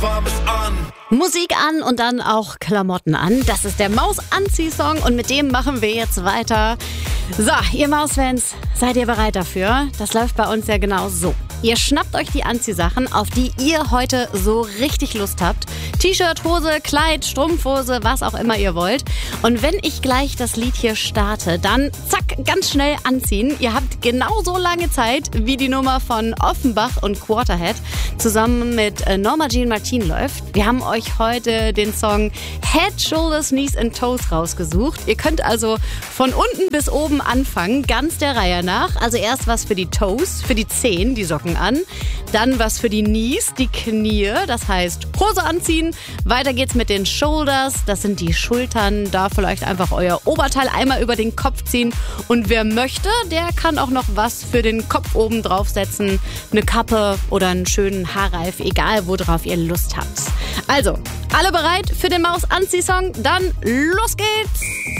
Warmes an. Musik an und dann auch Klamotten an. Das ist der Maus-Anzieh-Song und mit dem machen wir jetzt weiter. So, ihr Maus-Fans, seid ihr bereit dafür? Das läuft bei uns ja genau so. Ihr schnappt euch die Anziehsachen, auf die ihr heute so richtig Lust habt. T-Shirt, Hose, Kleid, Strumpfhose, was auch immer ihr wollt. Und wenn ich gleich das Lied hier starte, dann zack, ganz schnell anziehen. Ihr habt genauso lange Zeit, wie die Nummer von Offenbach und Quarterhead zusammen mit Norma Jean Martin läuft. Wir haben euch heute den Song Head, Shoulders, Knees and Toes rausgesucht. Ihr könnt also von unten bis oben anfangen, ganz der Reihe nach. Also erst was für die Toes, für die Zehen, die Socken an. Dann was für die Knees, die Knie, das heißt Hose anziehen. Weiter geht's mit den Shoulders, das sind die Schultern. Da vielleicht einfach euer Oberteil einmal über den Kopf ziehen. Und wer möchte, der kann auch noch was für den Kopf oben draufsetzen. Eine Kappe oder einen schönen Haarreif, egal worauf ihr Lust habt. Also, alle bereit für den Maus-Anzieh-Song? Dann los geht's!